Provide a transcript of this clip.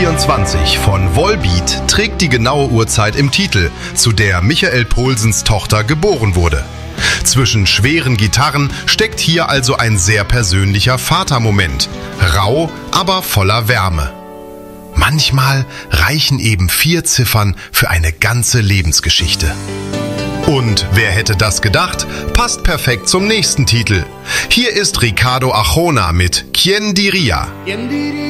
1924 von Volbeat trägt die genaue Uhrzeit im Titel, zu der Michael Pohlsens Tochter geboren wurde. Zwischen schweren Gitarren steckt hier also ein sehr persönlicher Vatermoment. Rau, aber voller Wärme. Manchmal reichen eben 4 Ziffern für eine ganze Lebensgeschichte. Und wer hätte das gedacht? Passt perfekt zum nächsten Titel. Hier ist Ricardo Arjona mit Quien Diría.